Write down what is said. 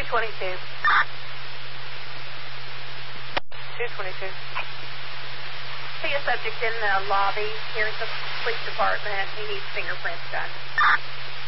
222. 222. See a subject in the lobby here at the police department. He needs fingerprints done.